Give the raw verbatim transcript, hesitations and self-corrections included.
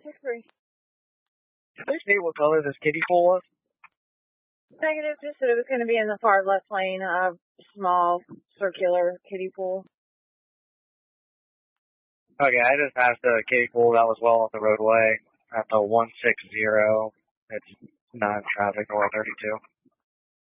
six three. Did they say what color this kiddie pool was? Negative, just said it was going to be in the far left lane, a small circular kiddie pool. Okay, I just passed a kiddie pool that was well off the roadway at the one six zero. It's non-traffic north thirty-two.